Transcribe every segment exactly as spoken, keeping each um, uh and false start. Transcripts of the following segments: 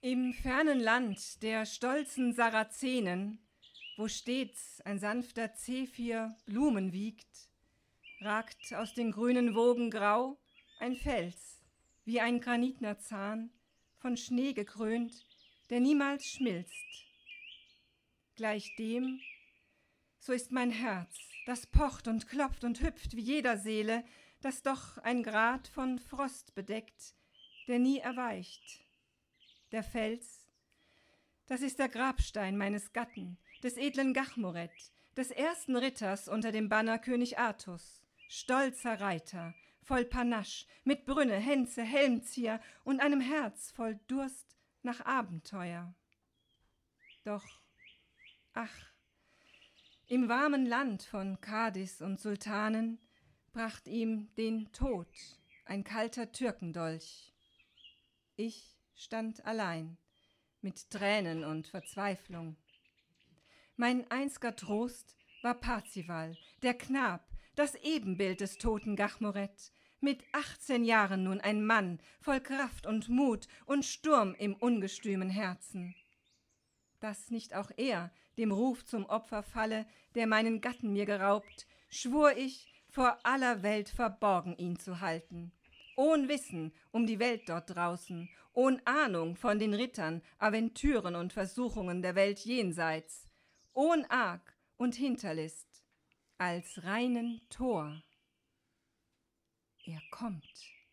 Im fernen Land der stolzen Sarazenen, wo stets ein sanfter Zephyr Blumen wiegt, ragt aus den grünen Wogen grau ein Fels, wie ein granitner Zahn, von Schnee gekrönt, der niemals schmilzt. Gleich dem, so ist mein Herz, das pocht und klopft und hüpft wie jeder Seele, das doch ein Grat von Frost bedeckt, der nie erweicht. Der Fels, das ist der Grabstein meines Gatten, des edlen Gachmoret, des ersten Ritters unter dem Banner König Artus, stolzer Reiter, voll Panache, mit Brünne, Hänze, Helmzier und einem Herz voll Durst nach Abenteuer. Doch, ach, im warmen Land von Kadis und Sultanen bracht ihm den Tod ein kalter Türkendolch. Ich stand allein, mit Tränen und Verzweiflung. Mein einziger Trost war Parzival, der Knab, das Ebenbild des toten Gachmoret, mit achtzehn Jahren nun ein Mann, voll Kraft und Mut und Sturm im ungestümen Herzen. Dass nicht auch er dem Ruf zum Opfer falle, der meinen Gatten mir geraubt, schwur ich, vor aller Welt verborgen ihn zu halten. Ohn Wissen um die Welt dort draußen, ohn Ahnung von den Rittern, Aventüren und Versuchungen der Welt jenseits, ohn Arg und Hinterlist, als reinen Tor. Er kommt.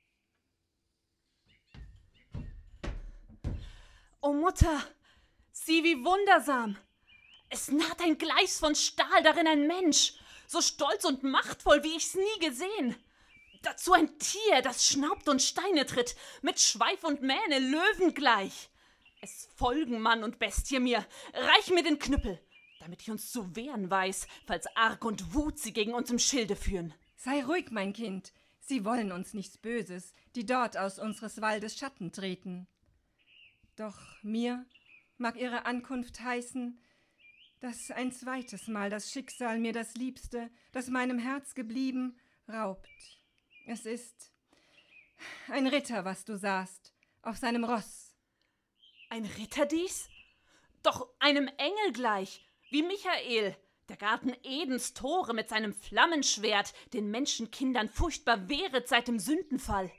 O Mutter, sieh wie wundersam! Es naht ein Gleis von Stahl, darin ein Mensch, so stolz und machtvoll, wie ich's nie gesehen. Dazu ein Tier, das schnaubt und Steine tritt, mit Schweif und Mähne löwengleich. Es folgen Mann und Bestie mir, reich mir den Knüppel, damit ich uns zu wehren weiß, falls Arg und Wut sie gegen uns im Schilde führen. Sei ruhig, mein Kind, sie wollen uns nichts Böses, die dort aus unseres Waldes Schatten treten. Doch mir mag ihre Ankunft heißen, dass ein zweites Mal das Schicksal mir das Liebste, das meinem Herz geblieben, raubt. Es ist ein Ritter, was du sahst, auf seinem Ross. Ein Ritter dies? Doch einem Engel gleich, wie Michael, der Garten Edens Tore mit seinem Flammenschwert den Menschenkindern furchtbar wehret seit dem Sündenfall.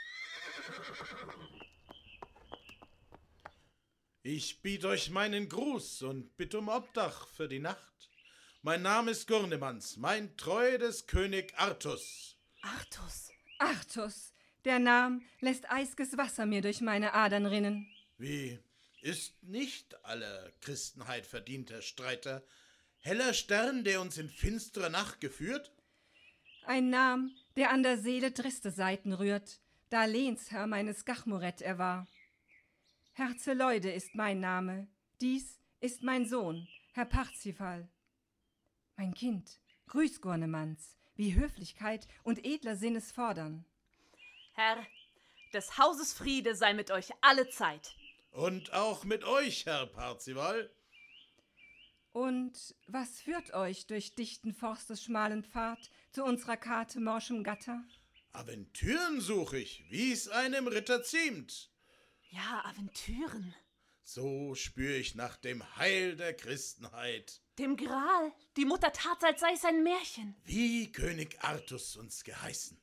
Ich biet euch meinen Gruß und bitt um Obdach für die Nacht. Mein Name ist Gurnemanz, mein Treu des König Artus. Artus. Artus, der Nam lässt eisges Wasser mir durch meine Adern rinnen. Wie, ist nicht alle Christenheit verdient, Herr Streiter? Heller Stern, der uns in finstere Nacht geführt? Ein Nam, der an der Seele triste Seiten rührt, da Lehnsherr meines Gachmoret er war. Herzeleude ist mein Name, dies ist mein Sohn, Herr Parzival. Mein Kind, grüß Gurnemanz, wie Höflichkeit und edler Sinn es fordern. Herr, des Hauses Friede sei mit euch alle Zeit. Und auch mit euch, Herr Parzival. Und was führt euch durch dichten Forstes schmalen Pfad zu unserer Karte morschem Gatter? Aventüren such ich, wie's einem Ritter ziemt. Ja, Aventüren. So spür ich nach dem Heil der Christenheit. Dem Gral, die Mutter tat, als sei es ein Märchen. Wie König Artus uns geheißen.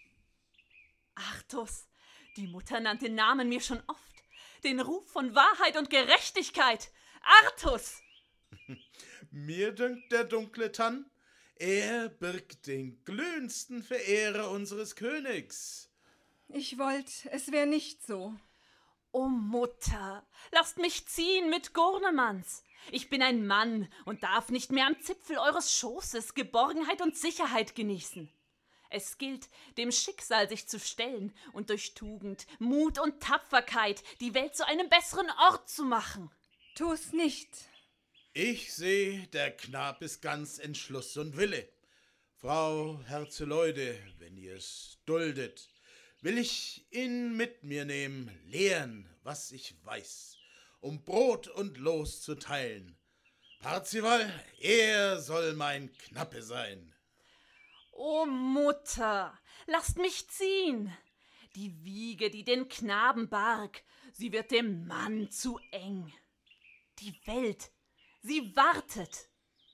Artus, die Mutter nannt den Namen mir schon oft. Den Ruf von Wahrheit und Gerechtigkeit. Artus! Mir dünkt der dunkle Tann, er birgt den glühendsten Verehrer unseres Königs. Ich wollt, es wär nicht so. O Mutter, lasst mich ziehen mit Gurnemanz. Ich bin ein Mann und darf nicht mehr am Zipfel eures Schoßes Geborgenheit und Sicherheit genießen. Es gilt, dem Schicksal sich zu stellen und durch Tugend, Mut und Tapferkeit die Welt zu einem besseren Ort zu machen. Tu's nicht. Ich seh, der Knab ist ganz Entschluss und Wille. Frau Herzeleude, wenn ihr's duldet, will ich ihn mit mir nehmen, lehren, was ich weiß, um Brot und Los zu teilen. Parzival, er soll mein Knappe sein. O Mutter, lasst mich ziehen. Die Wiege, die den Knaben barg, sie wird dem Mann zu eng. Die Welt, sie wartet.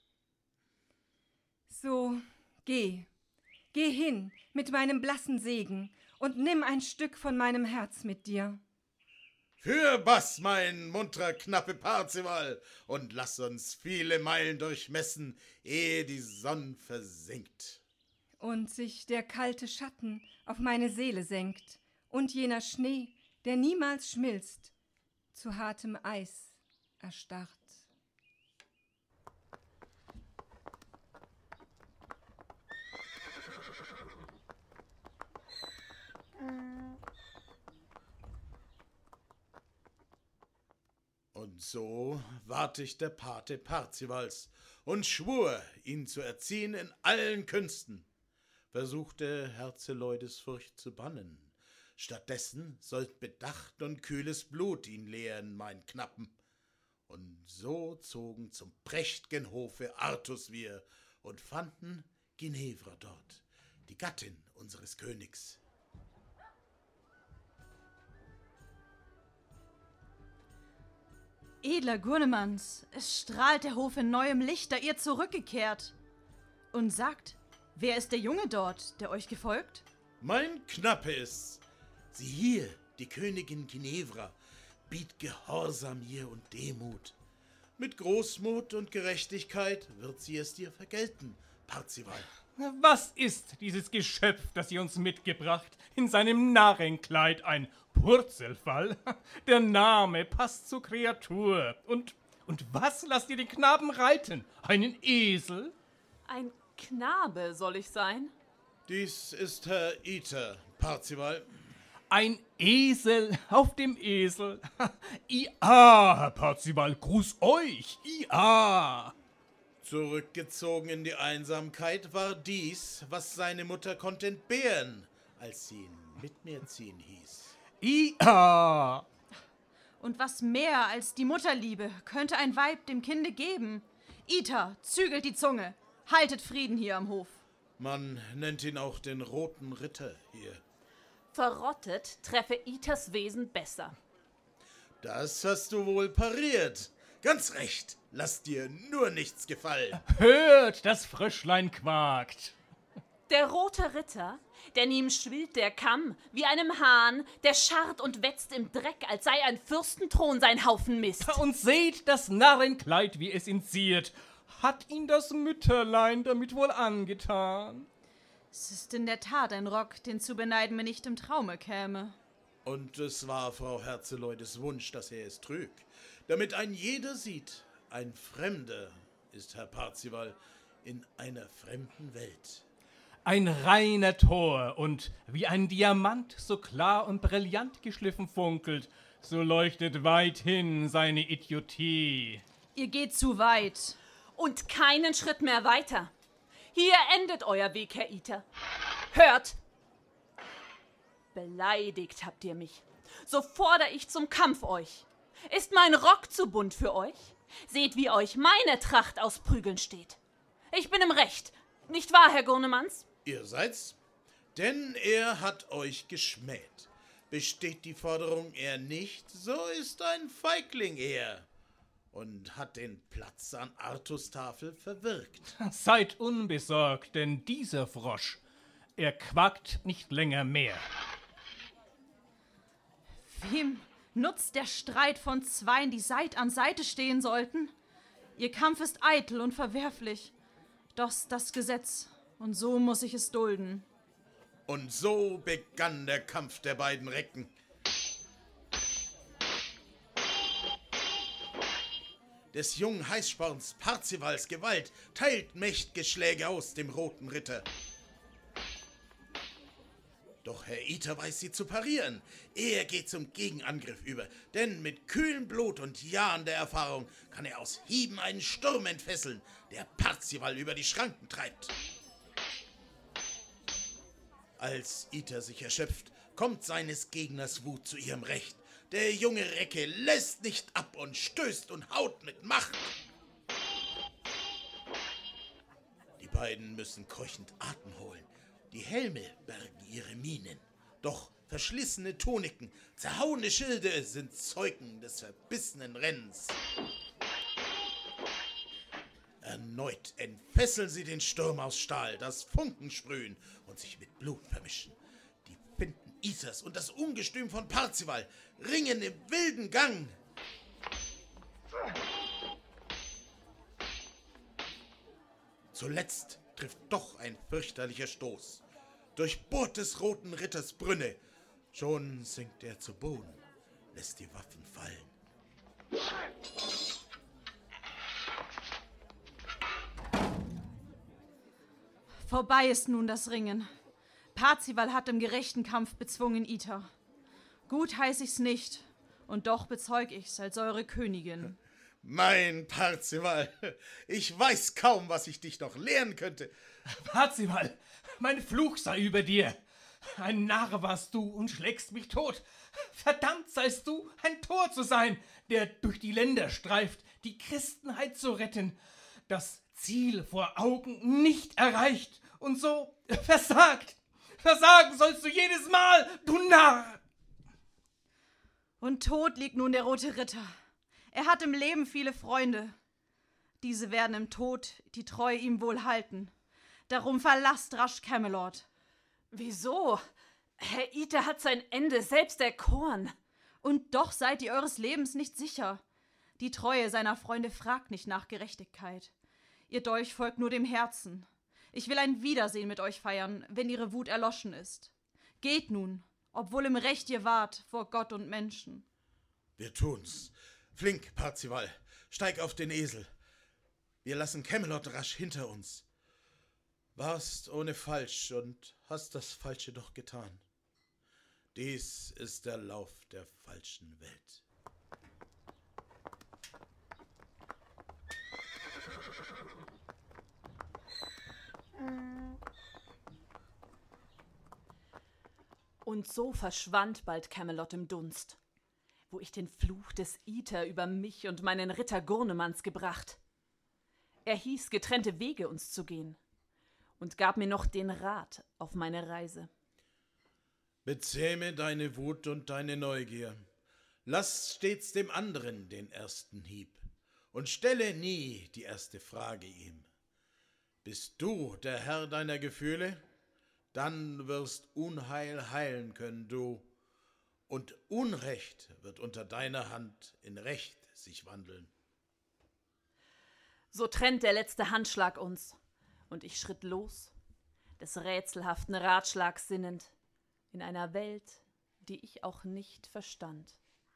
So, geh, geh hin mit meinem blassen Segen und nimm ein Stück von meinem Herz mit dir. Fürbaß, mein muntrer Knappe Parzival, und lass uns viele Meilen durchmessen, ehe die Sonn versinkt. Und sich der kalte Schatten auf meine Seele senkt und jener Schnee, der niemals schmilzt, zu hartem Eis erstarrt. Und so ward ich der Pate Parzivals und schwur, ihn zu erziehen in allen Künsten. Versuchte Herzeleudes Furcht zu bannen. Stattdessen sollt Bedacht und kühles Blut ihn lehren, mein Knappen. Und so zogen zum prächt'gen Hofe Artus wir und fanden Ginevra dort, die Gattin unseres Königs. Edler Gurnemanns, es strahlt der Hof in neuem Licht, da ihr zurückgekehrt. Und sagt, wer ist der Junge dort, der euch gefolgt? Mein Knappe ist's. Sieh hier, die Königin Ginevra, biet Gehorsam ihr und Demut. Mit Großmut und Gerechtigkeit wird sie es dir vergelten, Parzival. Was ist dieses Geschöpf, das ihr uns mitgebracht? In seinem Narrenkleid ein Purzelfall? Der Name passt zur Kreatur. Und, und was lasst ihr den Knaben reiten? Einen Esel? Ein Knabe soll ich sein? Dies ist Herr Iter, Parzival. Ein Esel auf dem Esel. Ia, Herr Parzival, gruß euch. Ia. Zurückgezogen in die Einsamkeit war dies, was seine Mutter konnte entbehren, als sie ihn mit mir ziehen hieß. Ia. Und was mehr als die Mutterliebe könnte ein Weib dem Kinde geben? Ita, zügelt die Zunge, haltet Frieden hier am Hof. Man nennt ihn auch den Roten Ritter hier. Verrottet treffe Itas Wesen besser. Das hast du wohl pariert. Ganz recht, lass dir nur nichts gefallen. Hört, das Fröschlein quakt. Der rote Ritter, denn ihm schwillt der Kamm wie einem Hahn, der scharrt und wetzt im Dreck, als sei ein Fürstenthron sein Haufen Mist. Und seht das Narrenkleid, wie es ihn ziert. Hat ihn das Mütterlein damit wohl angetan? Es ist in der Tat ein Rock, den zu beneiden mir nicht im Traume käme. Und es war Frau Herzeleudes Wunsch, dass er es trüg, damit ein jeder sieht, ein Fremder ist Herr Parzival in einer fremden Welt. Ein reiner Tor und wie ein Diamant so klar und brillant geschliffen funkelt, so leuchtet weithin seine Idiotie. Ihr geht zu weit. Und keinen Schritt mehr weiter. Hier endet euer Weg, Herr Iter. Hört! Beleidigt habt ihr mich. So fordere ich zum Kampf euch. Ist mein Rock zu bunt für euch? Seht, wie euch meine Tracht aus Prügeln steht. Ich bin im Recht, nicht wahr, Herr Gurnemanns? Ihr seid's? Denn er hat euch geschmäht. Besteht die Forderung er nicht, so ist ein Feigling er. Und hat den Platz an Artus Tafel verwirkt. Seid unbesorgt, denn dieser Frosch, er quakt nicht länger mehr. Wem nutzt der Streit von Zweien, die Seit an Seite stehen sollten? Ihr Kampf ist eitel und verwerflich. Doch das Gesetz, und so muss ich es dulden. Und so begann der Kampf der beiden Recken. Des jungen Heißsporns Parzivals Gewalt teilt mächt'ge Schläge aus dem Roten Ritter. Doch Herr Iter weiß sie zu parieren. Er geht zum Gegenangriff über, denn mit kühlem Blut und Jahren der Erfahrung kann er aus Hieben einen Sturm entfesseln, der Parzival über die Schranken treibt. Als Iter sich erschöpft, kommt seines Gegners Wut zu ihrem Recht. Der junge Recke lässt nicht ab und stößt und haut mit Macht. Die beiden müssen keuchend Atem holen. Die Helme bergen ihre Mienen. Doch verschlissene Tuniken, zerhauene Schilde sind Zeugen des verbissenen Rennens. Erneut entfesseln sie den Sturm aus Stahl, das Funken sprühen und sich mit Blut vermischen. Die Finden Ithers und das Ungestüm von Parzival ringen im wilden Gang. Zuletzt trifft doch ein fürchterlicher Stoß. Durchbohrt des roten Ritters Brünne. Schon sinkt er zu Boden, lässt die Waffen fallen. Vorbei ist nun das Ringen. Parzival hat im gerechten Kampf bezwungen Iter. Gut heiß ich's nicht, und doch bezeug ich's als eure Königin. Mein Parzival, ich weiß kaum, was ich dich noch lehren könnte. Parzival, mein Fluch sei über dir. Ein Narr warst du und schlägst mich tot. Verdammt seist du, ein Tor zu sein, der durch die Länder streift, die Christenheit zu retten, das Ziel vor Augen nicht erreicht und so versagt. Versagen sollst du jedes Mal, du Narr! Und tot liegt nun der rote Ritter. Er hat im Leben viele Freunde. Diese werden im Tod die Treue ihm wohl halten. Darum verlasst rasch Camelot. Wieso? Herr Iter hat sein Ende selbst erkoren. Und doch seid ihr eures Lebens nicht sicher. Die Treue seiner Freunde fragt nicht nach Gerechtigkeit. Ihr Dolch folgt nur dem Herzen. Ich will ein Wiedersehen mit euch feiern, wenn ihre Wut erloschen ist. Geht nun, obwohl im Recht ihr wart vor Gott und Menschen. Wir tun's. Flink, Parzival, steig auf den Esel. Wir lassen Camelot rasch hinter uns. Warst ohne Falsch und hast das Falsche doch getan. Dies ist der Lauf der falschen Welt. Und so verschwand bald Camelot im Dunst, wo ich den Fluch des Iter über mich und meinen Ritter Gurnemanns gebracht. Er hieß, getrennte Wege uns zu gehen und gab mir noch den Rat auf meine Reise. Bezähme deine Wut und deine Neugier. Lass stets dem anderen den ersten Hieb und stelle nie die erste Frage ihm. Bist du der Herr deiner Gefühle? Dann wirst Unheil heilen können du, und Unrecht wird unter deiner Hand in Recht sich wandeln. So trennt der letzte Handschlag uns, und ich schritt los, des rätselhaften Ratschlags sinnend, in einer Welt, die ich auch nicht verstand.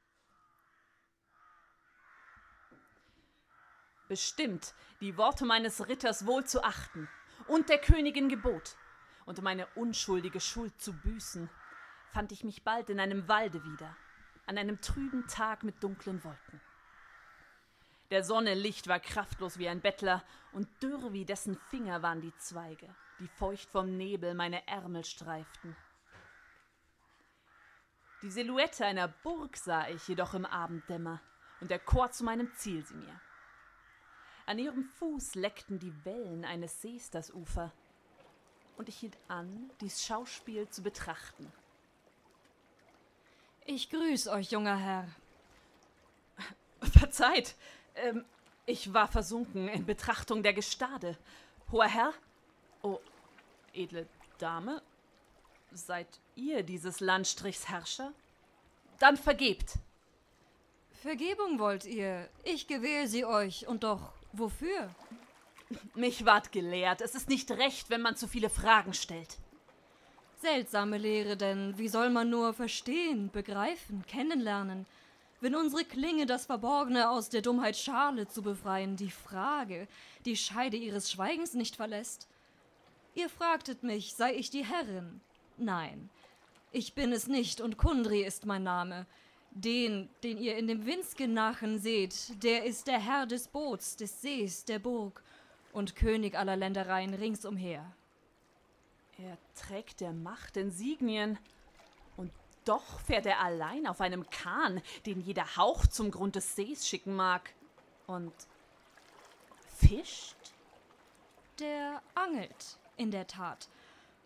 Bestimmt, die Worte meines Ritters wohl zu achten und der Königin Gebot und meine unschuldige Schuld zu büßen, fand ich mich bald in einem Walde wieder, an einem trüben Tag mit dunklen Wolken. Der Sonne Licht war kraftlos wie ein Bettler, und dürr wie dessen Finger waren die Zweige, die feucht vom Nebel meine Ärmel streiften. Die Silhouette einer Burg sah ich jedoch im Abenddämmer, und erkor zu meinem Ziel sie mir. An ihrem Fuß leckten die Wellen eines Sees das Ufer, und ich hielt an, dies Schauspiel zu betrachten. Ich grüß euch, junger Herr. Verzeiht, ähm, ich war versunken in Betrachtung der Gestade. Hoher Herr, oh, edle Dame, seid ihr dieses Landstrichs Herrscher? Dann vergebt. Vergebung wollt ihr, ich gewähre sie euch, und doch wofür? Mich ward gelehrt, es ist nicht recht, wenn man zu viele Fragen stellt. Seltsame Lehre, denn wie soll man nur verstehen, begreifen, kennenlernen, wenn unsere Klinge das Verborgene aus der Dummheit Schale zu befreien, die Frage, die Scheide ihres Schweigens nicht verlässt? Ihr fragtet mich, sei ich die Herrin? Nein, ich bin es nicht, und Kundry ist mein Name. Den, den ihr in dem Windsgen-Nachen seht, der ist der Herr des Boots, des Sees, der Burg und König aller Ländereien ringsumher. Er trägt der Macht Insignien, und doch fährt er allein auf einem Kahn, den jeder Hauch zum Grund des Sees schicken mag. Und fischt? Der angelt, in der Tat.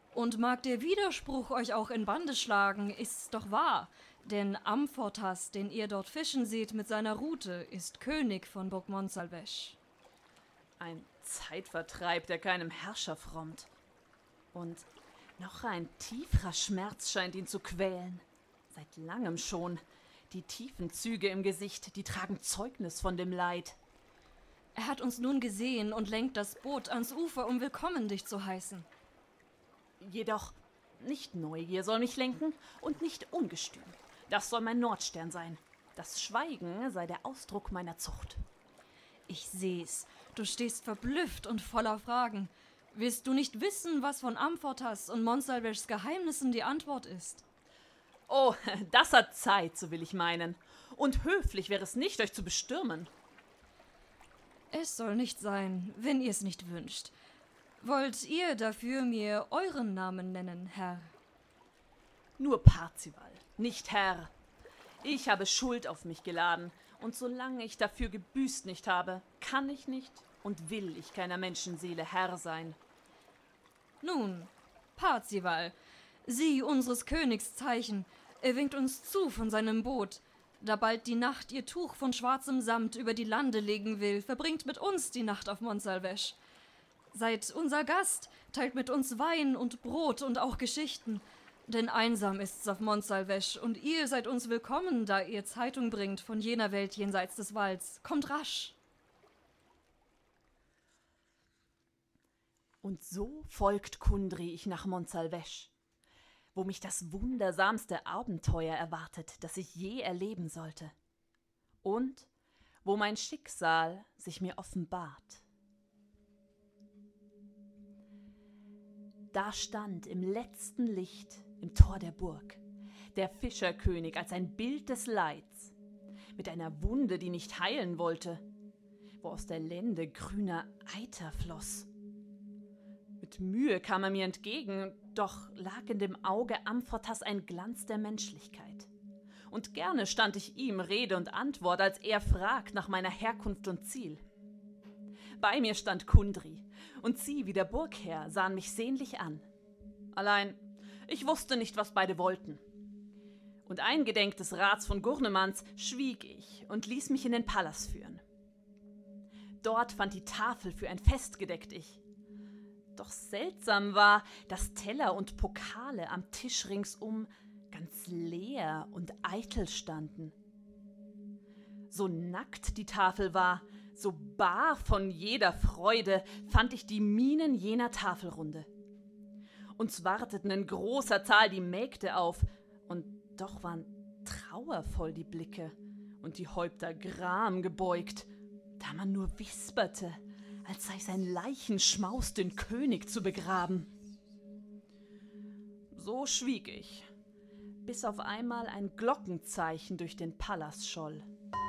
Und mag der Widerspruch euch auch in Bande schlagen, ist's doch wahr. Denn Amfortas, den ihr dort fischen seht mit seiner Rute, ist König von Burg Montsalvash. Ein Zeitvertreib, der keinem Herrscher frommt. Und noch ein tieferer Schmerz scheint ihn zu quälen. Seit langem schon. Die tiefen Züge im Gesicht, die tragen Zeugnis von dem Leid. Er hat uns nun gesehen und lenkt das Boot ans Ufer, um willkommen dich zu heißen. Jedoch nicht Neugier soll mich lenken und nicht Ungestüm. Das soll mein Nordstern sein. Das Schweigen sei der Ausdruck meiner Zucht. Ich seh's. Du stehst verblüfft und voller Fragen. Willst du nicht wissen, was von Amfortas und Montsalvashs Geheimnissen die Antwort ist? Oh, das hat Zeit, so will ich meinen. Und höflich wäre es nicht, euch zu bestürmen. Es soll nicht sein, wenn ihr es nicht wünscht. Wollt ihr dafür mir euren Namen nennen, Herr? Nur Parzival, nicht Herr. Ich habe Schuld auf mich geladen, und solange ich dafür gebüßt nicht habe, kann ich nicht und will ich keiner Menschenseele Herr sein. Nun, Parzival, sieh unseres Königs Zeichen. Er winkt uns zu von seinem Boot. Da bald die Nacht ihr Tuch von schwarzem Samt über die Lande legen will, verbringt mit uns die Nacht auf Montsalvash. Seid unser Gast, teilt mit uns Wein und Brot und auch Geschichten. Denn einsam ist's auf Montsalvash und ihr seid uns willkommen, da ihr Zeitung bringt von jener Welt jenseits des Walds. Kommt rasch! Und so folgt Kundry ich nach Montsalvash, wo mich das wundersamste Abenteuer erwartet, das ich je erleben sollte. Und wo mein Schicksal sich mir offenbart. Da stand im letzten Licht im Tor der Burg der Fischerkönig als ein Bild des Leids, mit einer Wunde, die nicht heilen wollte, wo aus der Lende grüner Eiter floss. Mit Mühe kam er mir entgegen, doch lag in dem Auge Amfortas ein Glanz der Menschlichkeit. Und gerne stand ich ihm Rede und Antwort, als er fragt nach meiner Herkunft und Ziel. Bei mir stand Kundry, und sie wie der Burgherr sahen mich sehnlich an. Allein, ich wusste nicht, was beide wollten. Und eingedenk des Rats von Gurnemanz schwieg ich und ließ mich in den Palast führen. Dort fand die Tafel für ein Fest gedeckt ich. Doch seltsam war, dass Teller und Pokale am Tisch ringsum ganz leer und eitel standen. So nackt die Tafel war, so bar von jeder Freude, fand ich die Mienen jener Tafelrunde. Uns warteten in großer Zahl die Mägde auf, und doch waren trauervoll die Blicke und die Häupter Gram gebeugt, da man nur wisperte, als sei sein Leichenschmaus, den König zu begraben. So schwieg ich, bis auf einmal ein Glockenzeichen durch den Palast scholl.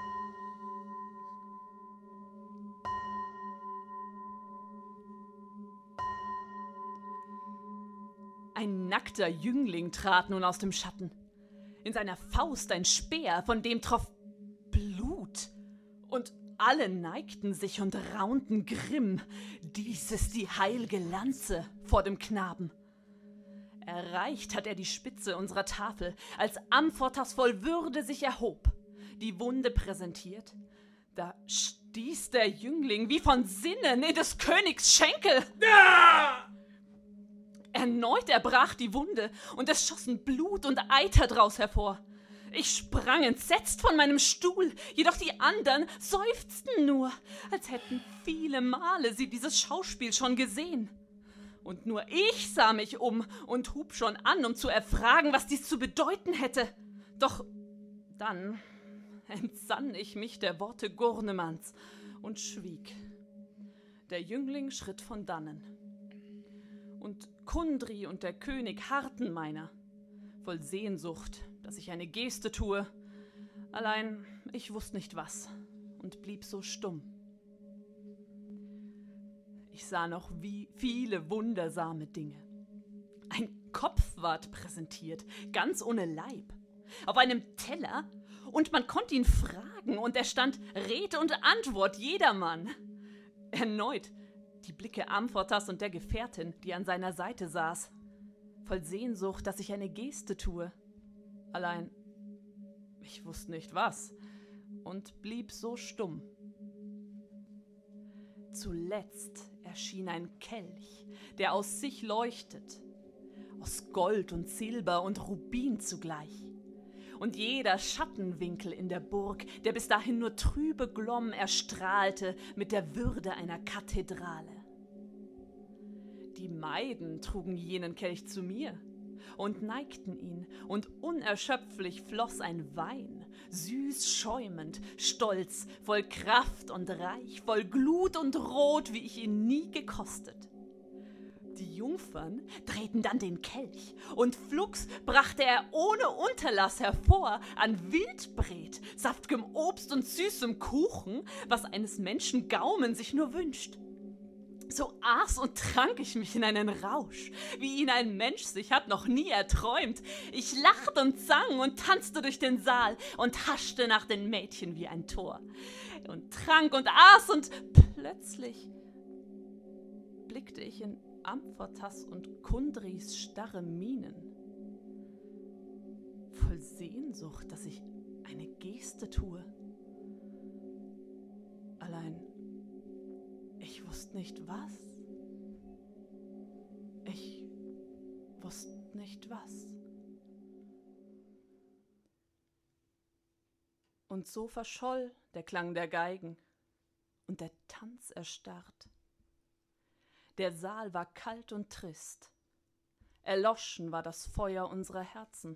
Ein nackter Jüngling trat nun aus dem Schatten. In seiner Faust ein Speer, von dem troff Blut. Und alle neigten sich und raunten grimm. Dies ist die heilge Lanze vor dem Knaben. Erreicht hat er die Spitze unserer Tafel, als Amfortas voll Würde sich erhob, die Wunde präsentiert. Da stieß der Jüngling wie von Sinnen in des Königs Schenkel. Ah! Erneut erbrach die Wunde, und es schossen Blut und Eiter draus hervor. Ich sprang entsetzt von meinem Stuhl, jedoch die andern seufzten nur, als hätten viele Male sie dieses Schauspiel schon gesehen. Und nur ich sah mich um und hub schon an, um zu erfragen, was dies zu bedeuten hätte. Doch dann entsann ich mich der Worte Gurnemanz und schwieg. Der Jüngling schritt von dannen. Und Kundry und der König harrten meiner, voll Sehnsucht, dass ich eine Geste tue. Allein ich wusste nicht was und blieb so stumm. Ich sah noch wie viele wundersame Dinge. Ein Kopf ward präsentiert, ganz ohne Leib, auf einem Teller, und man konnte ihn fragen, und er stand Rede und Antwort jedermann. Erneut die Blicke Amfortas und der Gefährtin, die an seiner Seite saß. voll Sehnsucht, dass ich eine Geste tue. Allein, ich wusste nicht was und blieb so stumm. Zuletzt erschien ein Kelch, der aus sich leuchtet, aus Gold und Silber und Rubin zugleich. Und jeder Schattenwinkel in der Burg, der bis dahin nur trübe glomm, erstrahlte mit der Würde einer Kathedrale. Die Maiden trugen jenen Kelch zu mir und neigten ihn, und unerschöpflich floss ein Wein, süß schäumend, stolz, voll Kraft und reich, voll Glut und Rot, wie ich ihn nie gekostet. Die Jungfern drehten dann den Kelch, und flugs brachte er ohne Unterlass hervor an Wildbret, saftgem Obst und süßem Kuchen, was eines Menschen Gaumen sich nur wünscht. So aß und trank ich mich in einen Rausch, wie ihn ein Mensch sich hat noch nie erträumt. Ich lachte und sang und tanzte durch den Saal und haschte nach den Mädchen wie ein Tor. Und trank und aß, und plötzlich blickte ich in Amphotas und Kundris starre Mienen. Voll Sehnsucht, dass ich eine Geste tue. Allein, ich wusste nicht was. Ich wusste nicht was. Und so verscholl der Klang der Geigen und der Tanz erstarrt. Der Saal war kalt und trist. Erloschen war das Feuer unserer Herzen.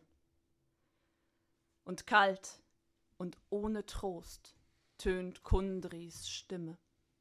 Und kalt und ohne Trost tönt Kundris Stimme.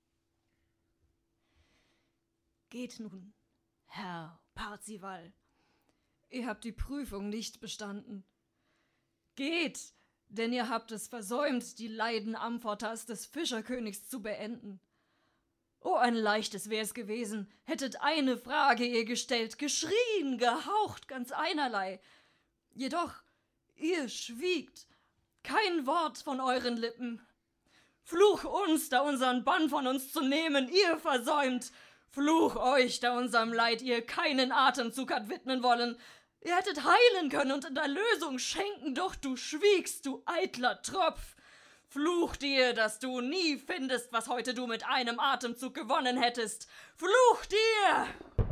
Geht nun, Herr Parzival. Ihr habt die Prüfung nicht bestanden. Geht, denn ihr habt es versäumt, die Leiden Amphotas des Fischerkönigs zu beenden. Oh, ein leichtes wär's gewesen, hättet eine Frage ihr gestellt, geschrien, gehaucht, ganz einerlei. Jedoch, ihr schwiegt, kein Wort von euren Lippen. Fluch uns, da unseren Bann von uns zu nehmen, ihr versäumt. Fluch euch, da unserem Leid ihr keinen Atemzug hat widmen wollen. Ihr hättet heilen können und in Erlösung schenken, doch du schwiegst, du eitler Tropf. Fluch dir, dass du nie findest, was heute du mit einem Atemzug gewonnen hättest. Fluch dir!